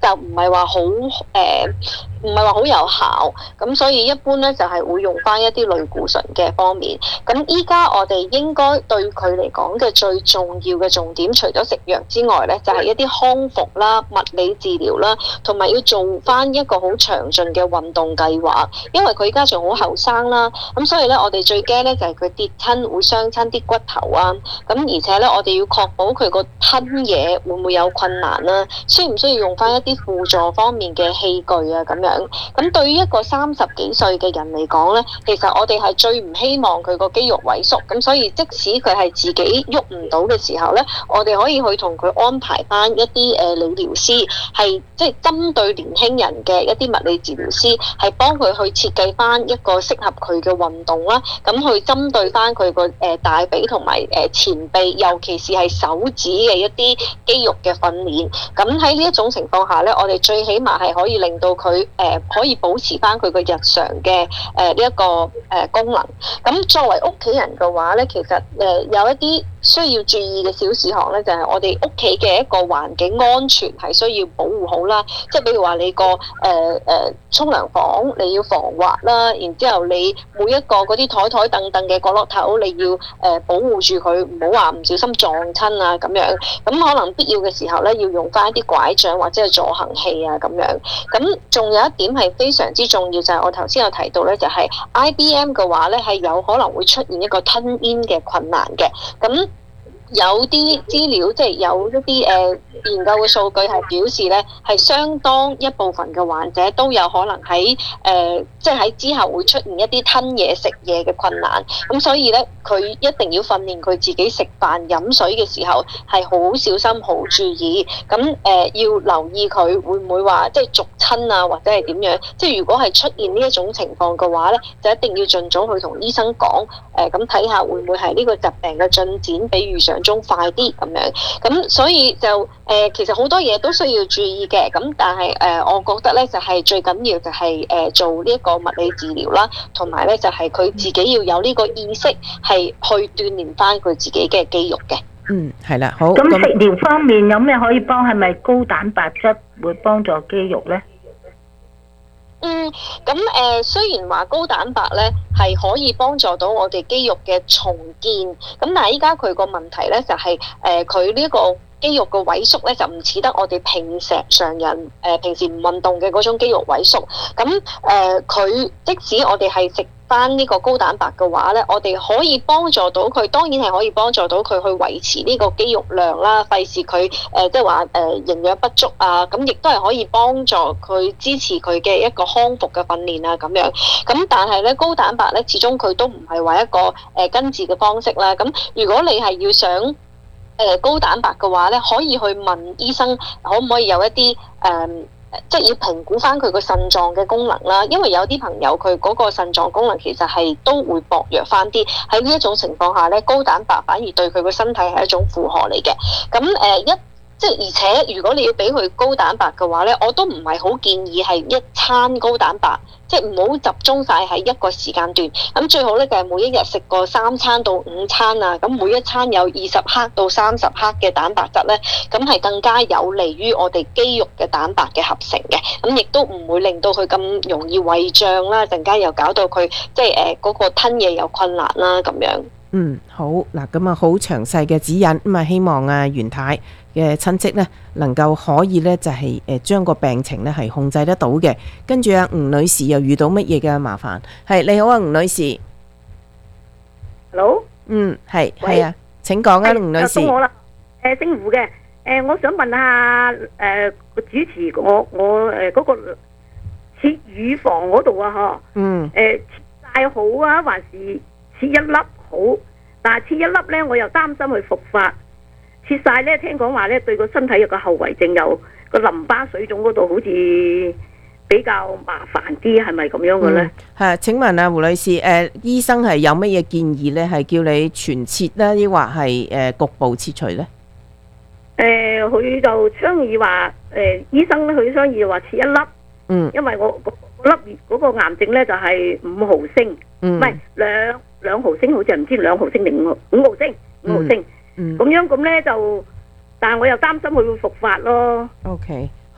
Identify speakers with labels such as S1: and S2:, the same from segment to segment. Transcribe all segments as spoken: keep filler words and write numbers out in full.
S1: 就唔係話好誒，唔係話好有效，咁所以一般咧就係、是、會用翻一啲類固醇嘅方面。咁依家我哋應該對佢嚟講嘅最重要嘅重點，除咗食藥之外咧，就係、是、一啲康復啦、物理治療啦，同埋要做翻一個好詳盡嘅運動計劃。因為佢依家仲好後生啦，咁所以咧我哋最驚咧就係佢跌親會傷親啲骨頭啊。咁而且咧我哋要確保佢個吞嘢會唔會有困難啦，需唔需要用翻一啲輔助方面嘅器具啊咁樣。咁對於一個三十幾歲嘅人嚟講咧，其實我哋係最唔希望佢個肌肉萎縮，咁所以即使佢係自己喐唔到嘅時候咧，我哋可以去同佢安排翻一啲誒理療師，係即係針對年輕人嘅一啲物理治療師，係幫佢去設計翻一個適合佢嘅運動啦，咁去針對翻佢個誒大髀同埋誒前臂，尤其是係手指嘅一啲肌肉嘅訓練。咁喺呢一種情況下咧，我哋最起碼係可以令到佢誒、呃、可以保持翻佢個日常嘅誒呢一個誒、呃、功能。咁作為屋企人嘅話咧，其實誒、呃、有一啲需要注意嘅小事項咧，就係、是、我哋屋企嘅一個環境安全係需要保護好啦。即係比如話你個誒誒沖涼房你要防滑啦，然之後你每一個嗰啲台台凳凳嘅角落頭你要誒、呃、保護住佢，唔好話唔小心撞親啊咁樣。咁可能必要嘅時候咧，要用翻一啲拐杖或者係助行器啊咁樣。咁仲有一點係非常之重要，就係、是、我頭先有提到咧，就係、是、I B M 嘅話咧係有可能會出現一個吞嚥嘅困難嘅。咁有啲資料即係有一啲誒、呃、研究嘅數據係表示咧，係相當一部分嘅患者都有可能喺誒、呃、即係喺之後會出現一啲吞嘢食嘢嘅困難。咁所以咧，佢一定要訓練佢自己食飯飲水嘅時候係好小心、好注意。咁誒、呃、要留意佢會唔會話即係逐親啊，或者係點樣？即係如果係出現呢一種情況嘅話咧，就一定要盡早去同醫生講誒，咁睇下會唔會係呢個疾病嘅進展比預想中快啲咁樣。咁所以就誒、呃、其實好多嘢都需要注意嘅。咁但係誒、呃、我覺得咧就係、是、最緊要就係、是、誒、呃、做呢一個物理治療啦，同埋咧就係、是、佢自己要有呢個意識係去鍛鍊翻佢自己嘅肌肉嘅。
S2: 嗯，係啦，好。
S3: 咁食療方面有咩可以幫？係咪高蛋白質會幫助肌肉咧？
S1: 嗯，咁誒、呃、雖然話高蛋白咧係可以幫助到我哋肌肉嘅重建，咁但係依家佢個問題咧就係誒佢呢一個肌肉嘅萎縮咧就唔似得我哋平常常人誒、呃、平時唔運動嘅嗰種肌肉萎縮。咁誒佢即使我哋係食翻呢個高蛋白嘅話咧，我哋可以幫助到佢，當然係可以幫助到佢去維持呢個肌肉量啦，費事佢誒即係話誒營養不足啊，咁亦都係可以幫助佢支持佢嘅一個康復嘅訓練啊咁樣。咁但係咧高蛋白咧，始終佢都唔係話一個誒、呃、根治嘅方式啦。咁如果你係要想誒、呃、高蛋白嘅話咧，可以去問醫生可唔可以有一啲誒。呃即係要評估翻佢個腎臟嘅功能啦，因為有啲朋友佢嗰個腎臟功能其實係都會薄弱翻啲。喺呢一種情況下咧，高蛋白反而對佢個身體係一種負荷嚟嘅。咁誒、呃、一即係而且如果你要俾佢高蛋白嘅話咧，我都唔係好建議係一餐高蛋白，即係唔好集中晒喺一個時間段。咁最好咧就係每一日食個三餐到五餐啊，咁每一餐有二十克到三十克嘅蛋白質咧，咁係更加有利於我哋肌肉嘅蛋白嘅合成嘅。咁亦都唔會令到佢咁容易胃脹啦，陣間又搞到佢即係誒嗰個吞嘢有困難啦咁樣。
S2: 嗯，好嗱，咁啊好詳細嘅指引，咁啊希望啊袁太嘅親戚呢能夠可以呢就係誒將個病情呢係控制得到嘅。跟住啊吳女士又遇到乜嘢嘅麻煩？係你好啊吳女士。
S4: Hello？
S2: 嗯，係係啊，請講啊吳女士。
S4: 到我啦，誒姓胡嘅，誒我想問下誒個主持我我誒嗰個切乳房嗰度啊嗬，
S2: 嗯，
S4: 誒切晒好啊，還是切一粒好？但係切一粒咧，我又擔心佢復發。切晒咧，聽講話咧對個身體有個後遺症，有個淋巴水腫嗰度好似比較麻煩啲，係咪咁樣嘅咧？
S2: 係、嗯，請問啊胡女士，誒、呃、醫生係有乜嘢建議咧？係叫你全切咧，抑或係誒局部切除咧？
S4: 誒、呃，佢就倡議話，誒、呃、醫生咧佢倡議話切一粒，
S2: 嗯，
S4: 因為我嗰粒嗰個癌症咧就係五毫升，唔係兩兩毫升，好似係唔知兩毫升定五毫五毫升，五毫升，咁、嗯、樣咁咧就，但係我又擔心佢會復發咯。
S2: OK，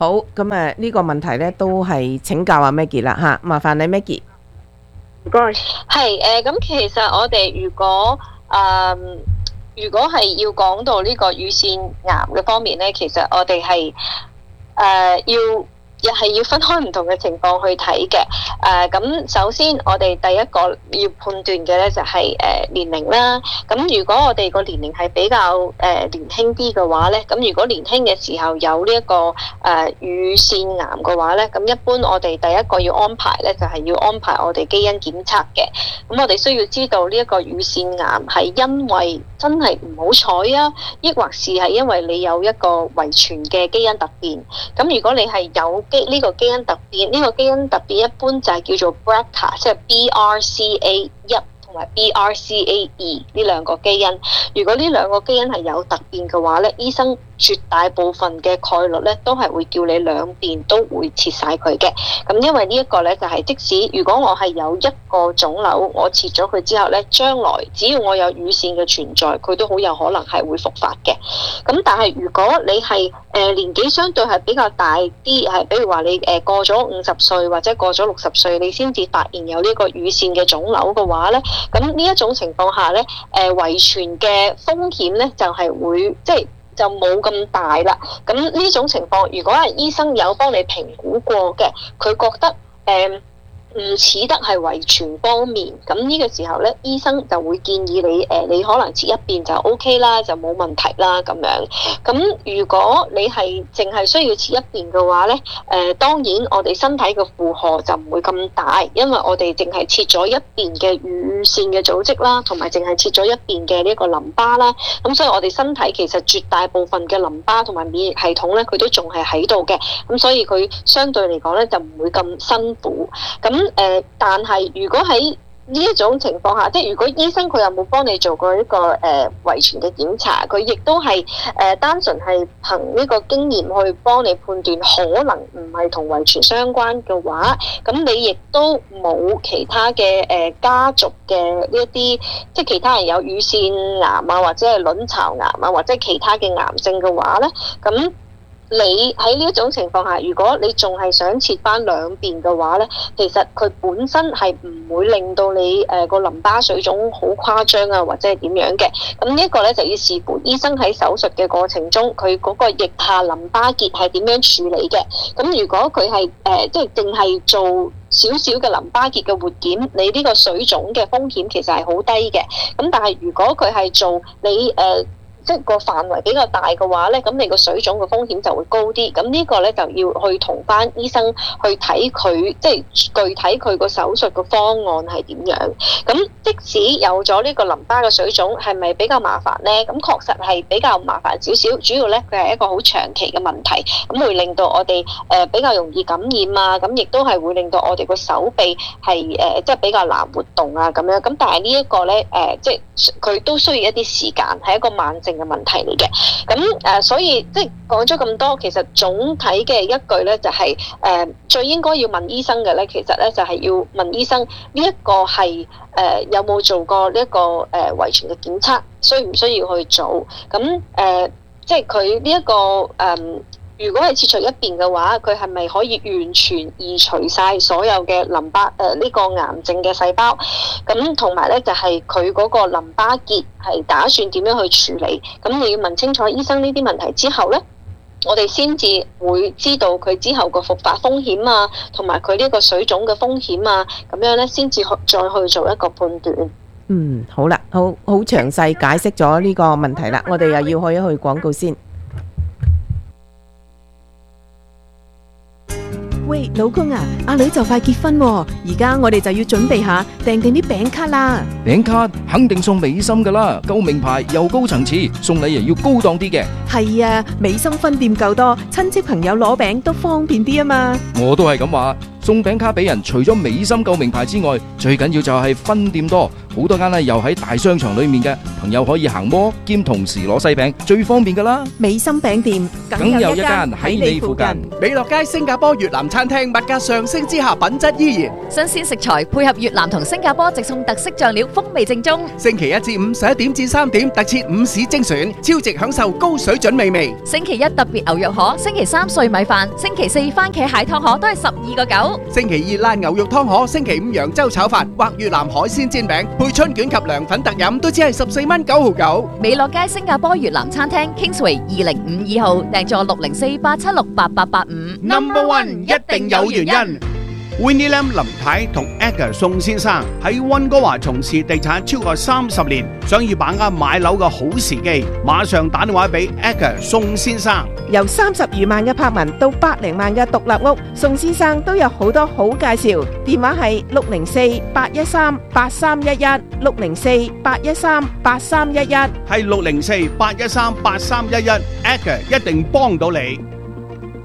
S2: 好，咁啊呢個問題咧都係請教阿 Maggie 啦吓，麻煩你 Maggie。
S3: 唔該。
S1: 係誒，咁、呃、其實我哋如果誒、呃、如果係要講到呢個乳腺癌嘅方面咧，其實我哋係誒要。又係要分開唔同嘅情況去睇嘅，誒、呃、咁首先我哋第一個要判斷嘅咧就係、是、誒、呃、年齡啦。咁如果我哋個年齡係比較誒、呃、年輕啲嘅話咧，咁如果年輕嘅時候有呢、這、一個誒、呃、乳腺癌嘅話咧，咁一般我哋第一個要安排咧就係、是、要安排我哋基因檢測嘅。咁我哋需要知道呢一個乳腺癌係因為真係唔好彩啊，抑或是係因為你有一個遺傳嘅基因突變。咁如果你係有呢個基因突變，呢、這個基因突變一般就係叫做 B R C A， 即係 B R C A 一同埋 B R C A 二呢兩個基因。如果呢兩個基因係有突變嘅話咧，醫生絕大部分嘅概率咧都係會叫你兩邊都會切晒佢嘅。咁因為呢一個咧就係、是、即使如果我係有一個腫瘤，我切咗佢之後咧，將來只要我有乳腺嘅存在，佢都好有可能係會復發嘅。咁但係如果你係誒、呃、年紀相對係比較大啲，係比如話你誒過咗五十歲或者過咗六十歲，你先至發現有呢個乳腺嘅腫瘤嘅話咧，咁呢一種情況下咧，誒、呃、遺傳嘅風險咧就係、是、會即係。就冇咁大啦。咁呢種情況，如果係醫生有幫你評估過嘅，佢覺得誒唔似得係遺傳方面，咁呢個時候咧，醫生就會建議你誒、呃，你可能切一邊就 O K 啦，就冇問題啦咁樣。咁如果你係淨係需要切一邊嘅話咧，誒、呃、當然我哋身體嘅負荷就唔會咁大，因為我哋淨係切咗一邊嘅乳腺嘅組織啦，同埋淨係切咗一邊嘅呢個淋巴啦。咁所以我哋身體其實絕大部分嘅淋巴同埋免疫系統咧，佢都仲係喺度嘅。咁所以佢相對嚟講咧，就唔會咁辛苦。咁誒、呃，但係如果喺呢一種情況下，即係如果醫生佢有冇幫你做過呢個誒遺傳嘅檢查，佢亦都係誒、呃、單純係憑呢個經驗去幫你判斷，可能唔係同遺傳相關嘅話，咁你亦都冇其他嘅誒、呃、家族嘅呢一啲，即係其他人有乳腺癌啊，或者係卵巢癌啊，或者其他嘅癌症嘅話咧，咁。你喺呢一種情況下，如果你仲係想切翻兩邊嘅話咧，其實佢本身係唔會令到你誒個淋巴水腫好誇張啊，或者係點樣嘅。咁呢一個咧就要視乎醫生喺手術嘅過程中，佢嗰個腋下淋巴結係點樣處理嘅。咁如果佢係誒即係淨係做少少嘅淋巴結嘅活檢，你呢個水腫嘅風險其實係好低嘅。咁但係如果佢係做你誒，呃即係個範圍比較大嘅話咧，咁你個水腫嘅風險就會高啲。咁呢個咧就要去同翻醫生去睇佢，即係具體佢個手術嘅方案係點樣。咁即使有咗呢個淋巴嘅水腫，係咪比較麻煩咧？咁確實係比較麻煩少少。主要咧佢係一個好長期嘅問題，咁會令到我哋誒比較容易感染啊。咁亦都係會令到我哋個手臂係誒即係比較難活動啊咁樣。咁但係呢一個咧誒，即係佢都需要一啲時間，係一個慢性嘅問題嚟嘅。咁誒，所以即係講咗咁多，其實總體嘅一句咧就係誒，最應該要問醫生嘅咧，其實咧就係要問醫生呢一個係誒有冇做過呢一個誒遺傳嘅檢測，需唔需要去做？咁誒，即係佢呢一個誒。如果係切除一邊嘅話，佢係咪可以完全移除晒所有嘅淋巴誒呢、呃這個癌症嘅細胞？咁同埋咧就係佢嗰個淋巴結係打算點樣去處理？咁你要問清楚醫生呢啲問題之後咧，我哋先至會知道佢之後個復發風險啊，同埋佢呢個水腫嘅風險啊，咁樣咧先至再去做一個判斷。
S2: 嗯，好啦，好好詳細解釋咗呢個問題啦，我哋又要去一去廣告先。
S5: 喂，老公啊，阿女就快結婚喎，而家我哋就要準備下訂定啲餅卡啦。
S6: 餅卡肯定送美心噶啦，夠名牌又高層次，送禮又要高檔啲嘅。
S5: 係啊，美心分店夠多，親戚朋友攞餅都方便啲啊嘛。
S6: 我都係咁話， 送餅卡俾人，除咗美心救命牌之外，最緊要就係分店多，好多間呢又喺大商場裏面嘅朋友可以行摩兼同時攞西餅，最方便噶啦。
S5: 美心餅店
S6: 梗有一間喺你附近。
S7: 美樂街新加坡越南餐廳，物價上升之下，品質依然。
S8: 新鮮食材配合越南同新加坡直送特色醬料，風味正宗。
S7: 星期一至五十一點至三點，特設午市精選，超值享受高水準美味。
S8: 星期一特別牛肉河，星期三碎米飯，星期四番茄蟹湯河都係十二個九。
S7: 星期二辣牛肉湯河，星期五揚州炒飯或越南海鮮煎餅，配春卷及涼粉特飲都只係十四蚊九毫九。
S8: 美樂街新加坡越南餐廳 Kingsway 二零五二號，訂座六零四八七六八八八五。
S7: Number One 一定有原因。Winnie Lam 林太同 Edgar 宋先生喺溫哥華從事地產超過三十年，想要把握買樓嘅好時機，馬上打電話俾 Edgar 宋先生。
S2: 由三十餘萬嘅柏文到百零萬嘅獨立屋，宋先生都有好多好介紹。電話係六零四八一三八三一一，六零四八一三八三一一，
S7: 係六零四八一三八三一一，Edgar 一定幫到你。